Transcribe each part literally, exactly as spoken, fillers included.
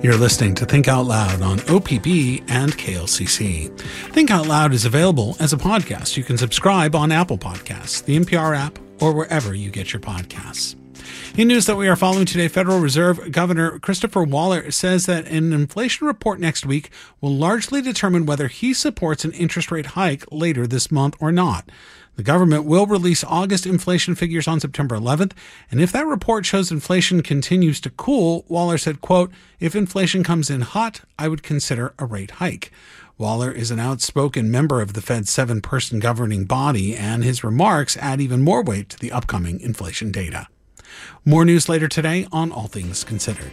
You're listening to Think Out Loud on O P B and K L C C. Think Out Loud is available as a podcast. You can subscribe on Apple Podcasts, the N P R app, or wherever you get your podcasts. In news that we are following today, Federal Reserve Governor Christopher Waller says that an inflation report next week will largely determine whether he supports an interest rate hike later this month or not. The government will release August inflation figures on September eleventh, and if that report shows inflation continues to cool, Waller said, quote, "If inflation comes in hot, I would consider a rate hike." Waller is an outspoken member of the Fed's seven-person governing body, and his remarks add even more weight to the upcoming inflation data. More news later today on All Things Considered.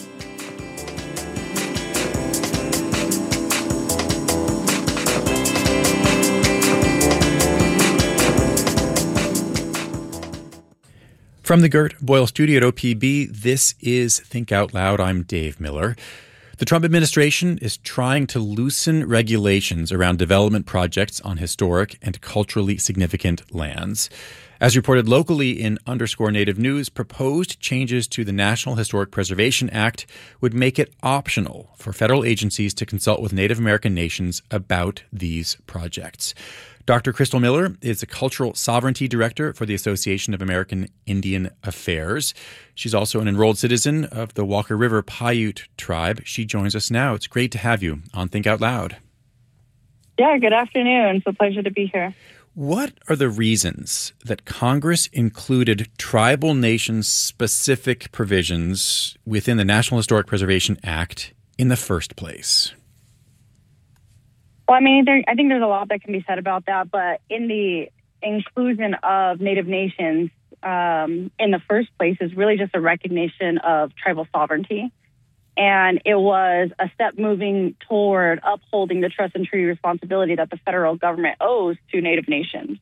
From the Gert Boyle studio at O P B, this is Think Out Loud. I'm Dave Miller. The Trump administration is trying to loosen regulations around development projects on historic and culturally significant lands. As reported locally in Underscore Native News, proposed changes to the National Historic Preservation Act would make it optional for federal agencies to consult with Native American nations about these projects. Doctor Crystal Miller is the Cultural Sovereignty Director for the Association of American Indian Affairs. She's also an enrolled citizen of the Walker River Paiute tribe. She joins us now. It's great to have you on Think Out Loud. Yeah, good afternoon. It's a pleasure to be here. What are the reasons that Congress included tribal nation-specific provisions within the National Historic Preservation Act in the first place? Well, I mean, there, I think there's a lot that can be said about that, but in the inclusion of Native nations um, in the first place is really just a recognition of tribal sovereignty. And it was a step moving toward upholding the trust and treaty responsibility that the federal government owes to Native nations.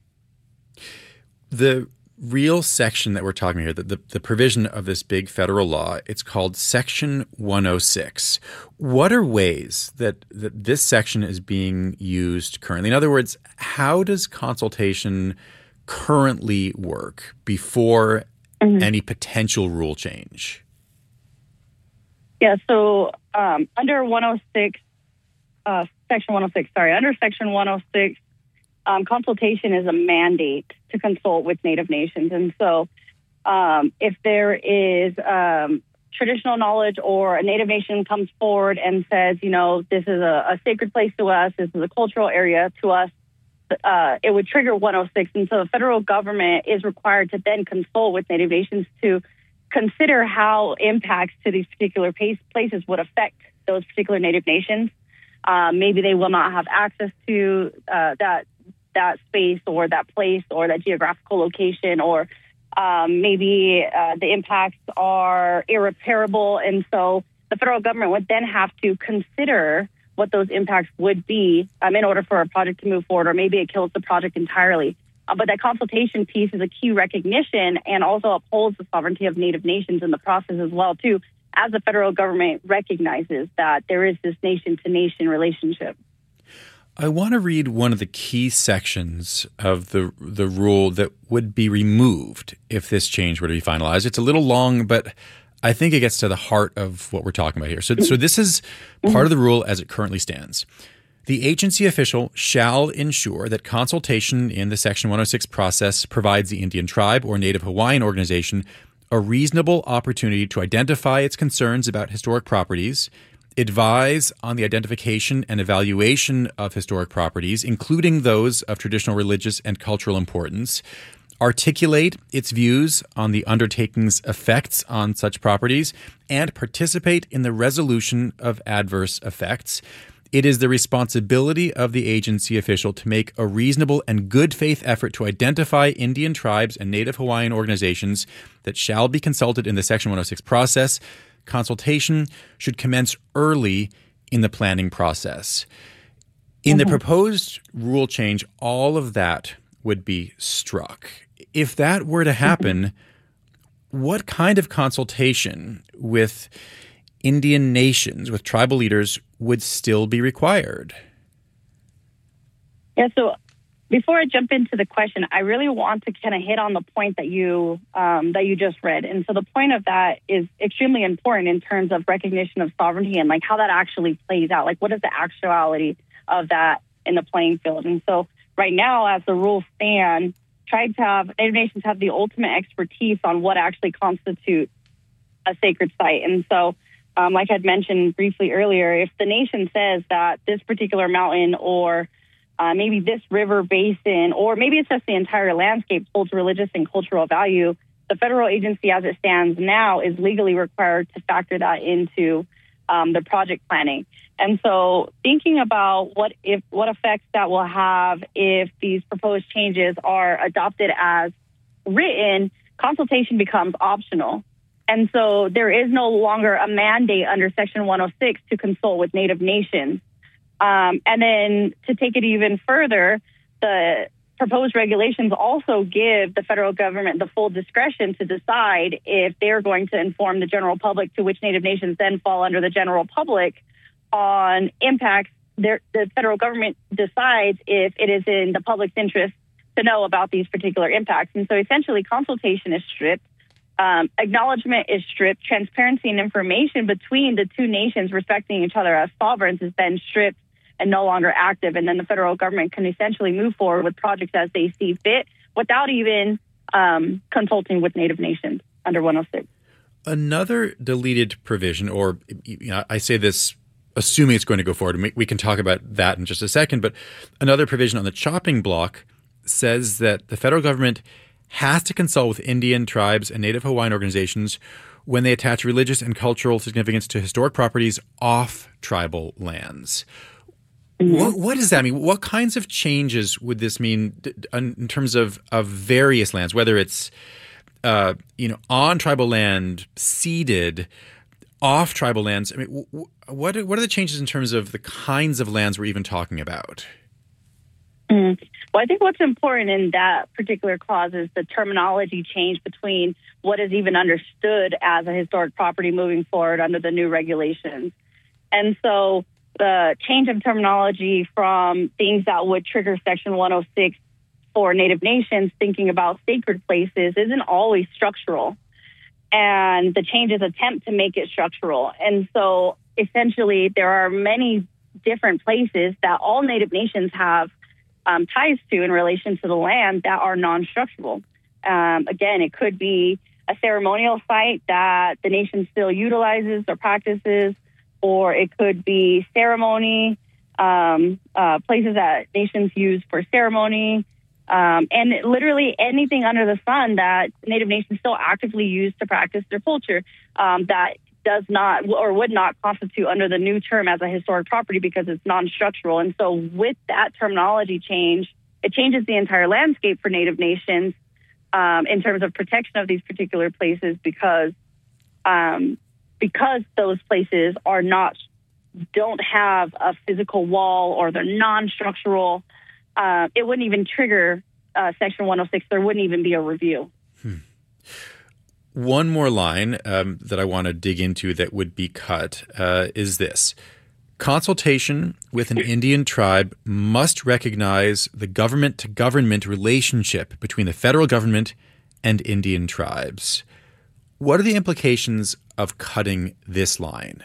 The real section that we're talking here, the, the, the provision of this big federal law, it's called Section one oh six. What are ways that, that this section is being used currently? In other words, how does consultation currently work before mm-hmm. any potential rule change? Yeah, so um, under one oh six, uh, Section one oh six, sorry, under Section one oh six, um, consultation is a mandate to consult with Native nations. And so um, if there is um, traditional knowledge or a Native nation comes forward and says, you know, this is a, a sacred place to us, this is a cultural area to us, uh, it would trigger one oh six. And so the federal government is required to then consult with Native nations to consider how impacts to these particular places would affect those particular Native nations. Uh, maybe they will not have access to uh, that that space or that place or that geographical location, or um, maybe uh, the impacts are irreparable. And so the federal government would then have to consider what those impacts would be um, in order for a project to move forward, or maybe it kills the project entirely. Uh, but that consultation piece is a key recognition and also upholds the sovereignty of Native nations in the process as well, too, as the federal government recognizes that there is this nation-to-nation relationship. I want to read one of the key sections of the the rule that would be removed if this change were to be finalized. It's a little long, but I think it gets to the heart of what we're talking about here. So, so this is part of the rule as it currently stands. The agency official shall ensure that consultation in the Section one oh six process provides the Indian tribe or Native Hawaiian organization a reasonable opportunity to identify its concerns about historic properties, advise on the identification and evaluation of historic properties, including those of traditional religious and cultural importance, articulate its views on the undertaking's effects on such properties, and participate in the resolution of adverse effects. It is the responsibility of the agency official to make a reasonable and good faith effort to identify Indian tribes and Native Hawaiian organizations that shall be consulted in the Section one oh six process. Consultation should commence early in the planning process. In mm-hmm. the proposed rule change, all of that would be struck. If that were to happen, mm-hmm. what kind of consultation with Indian nations, with tribal leaders, would still be required? Yeah, so before I jump into the question, I really want to kind of hit on the point that you um, that you just read. And so the point of that is extremely important in terms of recognition of sovereignty and like how that actually plays out. Like what is the actuality of that in the playing field? And so right now, as the rules stand, tribes have, Native nations have the ultimate expertise on what actually constitutes a sacred site. And so um, like I'd mentioned briefly earlier, if the nation says that this particular mountain or Uh, maybe this river basin, or maybe it's just the entire landscape holds religious and cultural value, the federal agency as it stands now is legally required to factor that into um, the project planning. And so thinking about what if what effects that will have if these proposed changes are adopted as written, consultation becomes optional. And so there is no longer a mandate under Section one oh six to consult with Native nations. Um, and then to take it even further, the proposed regulations also give the federal government the full discretion to decide if they're going to inform the general public, to which Native nations then fall under the general public, on impacts. Their, the federal government decides if it is in the public's interest to know about these particular impacts. And so essentially consultation is stripped. Um, acknowledgement is stripped. Transparency and information between the two nations respecting each other as sovereigns is then stripped and no longer active. And then the federal government can essentially move forward with projects as they see fit without even um, consulting with Native nations under one oh six. Another deleted provision, or you know, I say this assuming it's going to go forward, and we can talk about that in just a second, but another provision on the chopping block says that the federal government has to consult with Indian tribes and Native Hawaiian organizations when they attach religious and cultural significance to historic properties off tribal lands. Mm-hmm. What, what does that mean? What kinds of changes would this mean in terms of, of various lands, whether it's uh, you know on tribal land, ceded, off tribal lands? I mean, what what are the changes in terms of the kinds of lands we're even talking about? Mm-hmm. Well, I think what's important in that particular clause is the terminology change between what is even understood as a historic property moving forward under the new regulations. And so the change of terminology from things that would trigger Section one oh six for Native nations thinking about sacred places isn't always structural. And the changes attempt to make it structural. And so essentially there are many different places that all Native nations have um, ties to in relation to the land that are non-structural. Um, again, it could be a ceremonial site that the nation still utilizes or practices, or it could be ceremony, um, uh, places that nations use for ceremony, um, and literally anything under the sun that Native nations still actively use to practice their culture um, that does not or would not constitute under the new term as a historic property because it's non-structural. And so with that terminology change, it changes the entire landscape for Native nations um, in terms of protection of these particular places because um, because those places are not, don't have a physical wall or they're non-structural, uh, it wouldn't even trigger uh, Section one oh six. There wouldn't even be a review. Hmm. One more line um, that I want to dig into that would be cut uh, is this. Consultation with an Indian tribe must recognize the government-to-government relationship between the federal government and Indian tribes. What are the implications of cutting this line?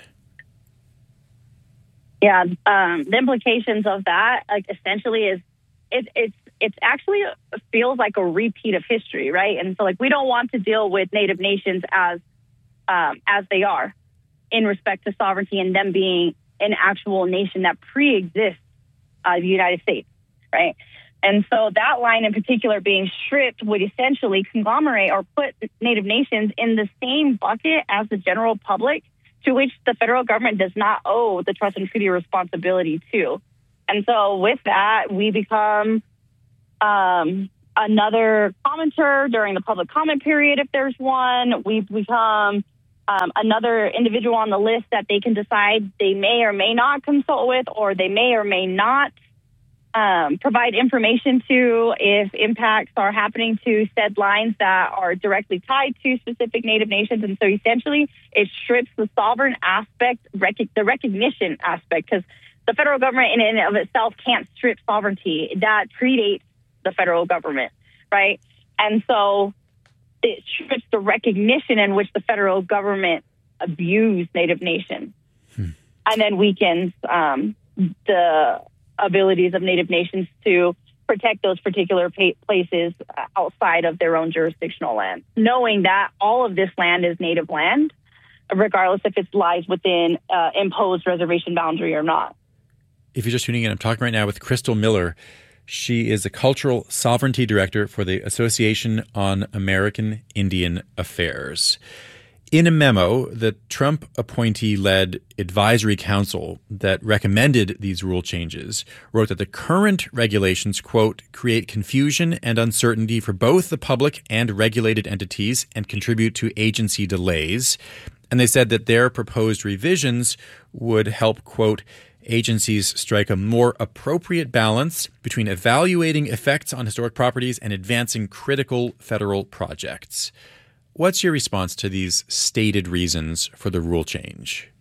Yeah, um, the implications of that, like, essentially, is it, it's it's actually feels like a repeat of history, right? And so, like, we don't want to deal with Native nations as um, as they are in respect to sovereignty and them being an actual nation that pre-exists uh, the United States, right? And so that line in particular being stripped would essentially conglomerate or put Native nations in the same bucket as the general public, to which the federal government does not owe the trust and treaty responsibility to. And so with that, we become um, another commenter during the public comment period, if there's one. We become um, another individual on the list that they can decide they may or may not consult with, or they may or may not um, provide information to if impacts are happening to said lines that are directly tied to specific Native nations. And so essentially it strips the sovereign aspect, rec- the recognition aspect, because the federal government in and of itself can't strip sovereignty. That predates the federal government, right? And so it strips the recognition in which the federal government views Native nations, hmm. and then weakens um, the abilities of Native nations to protect those particular pa- places outside of their own jurisdictional land, knowing that all of this land is Native land, regardless if it lies within uh, imposed reservation boundary or not. If you're just tuning in, I'm talking right now with Crystal Miller. She is the Cultural Sovereignty Director for the Association on American Indian Affairs. In a memo, the Trump appointee-led advisory council that recommended these rule changes wrote that the current regulations, quote, create confusion and uncertainty for both the public and regulated entities and contribute to agency delays. And they said that their proposed revisions would help, quote, agencies strike a more appropriate balance between evaluating effects on historic properties and advancing critical federal projects. What's your response to these stated reasons for the rule change?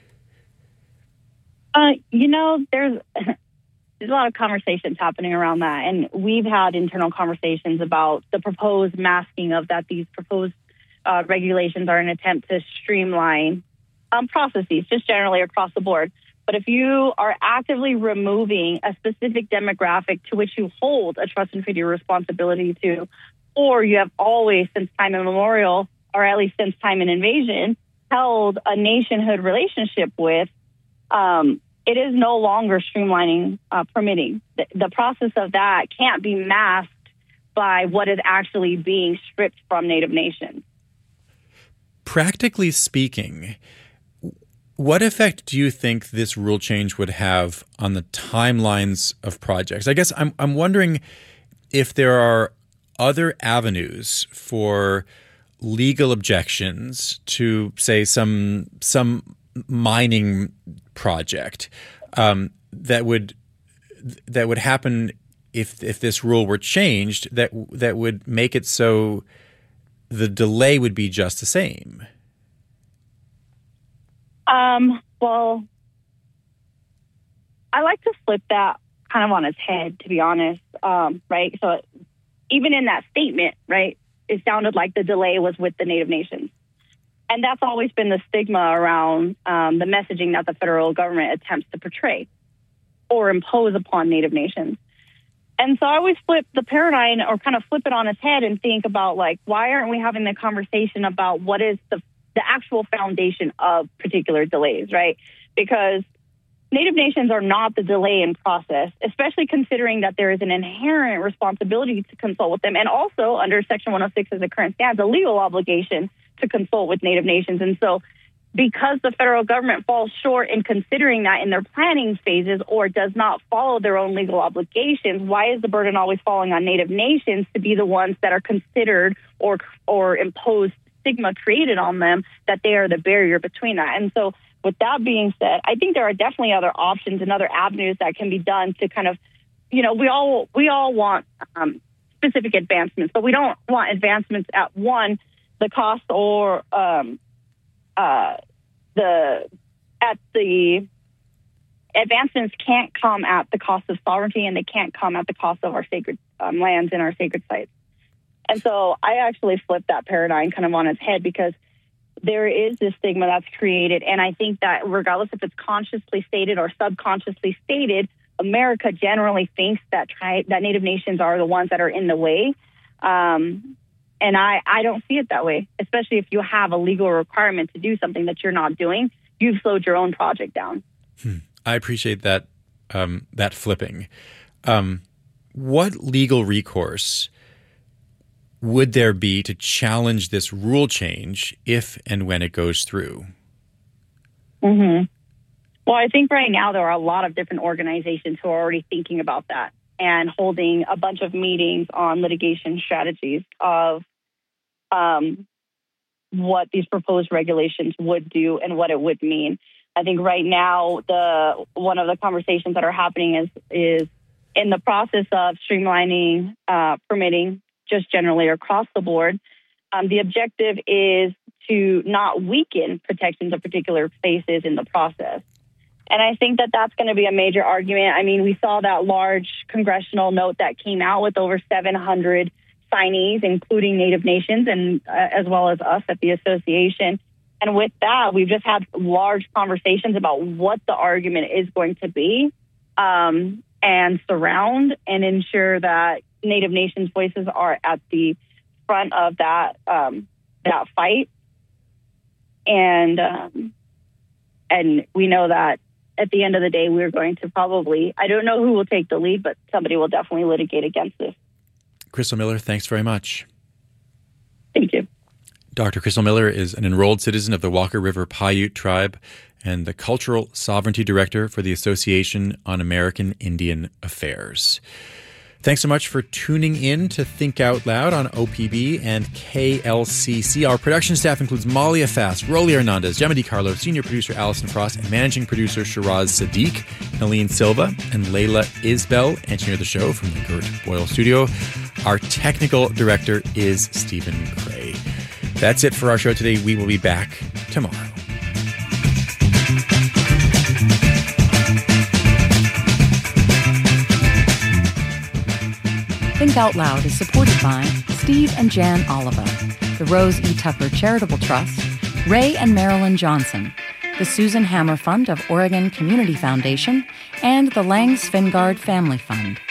Uh, you know, there's there's a lot of conversations happening around that, and we've had internal conversations about the proposed masking of that. These proposed uh, regulations are an attempt to streamline um, processes, just generally across the board. But if you are actively removing a specific demographic to which you hold a trust and fiduciary responsibility to, or you have always, since time immemorial, or at least since time in invasion, held a nationhood relationship with, um, it is no longer streamlining uh, permitting. The, the process of that can't be masked by what is actually being stripped from Native nations. Practically speaking, what effect do you think this rule change would have on the timelines of projects? I guess I'm I'm wondering if there are other avenues for legal objections to, say, some some mining project um, that would that would happen if if this rule were changed, that that would make it so the delay would be just the same. Um, well, I like to flip that kind of on its head, to be honest, um, right? So even in that statement, right, it sounded like the delay was with the Native nations. And that's always been the stigma around um, the messaging that the federal government attempts to portray or impose upon Native nations. And so I always flip the paradigm or kind of flip it on its head and think about, like, why aren't we having the conversation about what is the the actual foundation of particular delays, right? Because Native nations are not the delay in process, especially considering that there is an inherent responsibility to consult with them. And also under Section one oh six as it currently stands, a legal obligation to consult with Native nations. And so because the federal government falls short in considering that in their planning phases or does not follow their own legal obligations, why is the burden always falling on Native nations to be the ones that are considered or or imposed stigma created on them that they are the barrier between that? And so with that being said, I think there are definitely other options and other avenues that can be done to kind of, you know, we all we all want um, specific advancements, but we don't want advancements at one, the cost or um, uh, the at the advancements can't come at the cost of sovereignty, and they can't come at the cost of our sacred um, lands and our sacred sites. And so I actually flipped that paradigm kind of on its head, because there is this stigma that's created. And I think that regardless if it's consciously stated or subconsciously stated, America generally thinks that tri- that Native nations are the ones that are in the way. Um, and I, I don't see it that way, especially if you have a legal requirement to do something that you're not doing. You've slowed your own project down. Hmm. I appreciate that, um, that flipping. Um, what legal recourse would there be to challenge this rule change if and when it goes through? Mm-hmm. Well, I think right now there are a lot of different organizations who are already thinking about that and holding a bunch of meetings on litigation strategies of um, what these proposed regulations would do and what it would mean. I think right now the one of the conversations that are happening is is in the process of streamlining uh, permitting just generally across the board. Um, the objective is to not weaken protections of particular spaces in the process. And I think that that's going to be a major argument. I mean, we saw that large congressional note that came out with over seven hundred signees, including Native Nations and uh, as well as us at the association. And with that, we've just had large conversations about what the argument is going to be, um, and surround and ensure that Native Nations voices are at the front of that um, that fight. And um, and we know that at the end of the day, we're going to probably, I don't know who will take the lead, but somebody will definitely litigate against this. Crystal Miller, thanks very much. Thank you. Doctor Crystal Miller is an enrolled citizen of the Walker River Paiute tribe and the Cultural Sovereignty Director for the Association on American Indian Affairs. Thanks so much for tuning in to Think Out Loud on O P B and K L C C. Our production staff includes Malia Fast, Rolly Hernandez, Gemma DiCarlo, senior producer Allison Frost, and managing producer Shiraz Sadiq, Helene Silva, and Layla Isbell, engineer the show from the Gert Boyle Studio. Our technical director is Stephen Gray. That's it for our show today. We will be back tomorrow. Think Out Loud is supported by Steve and Jan Oliva, the Rose E. Tucker Charitable Trust, Ray and Marilyn Johnson, the Susan Hammer Fund of Oregon Community Foundation, and the Lang Svengard Family Fund.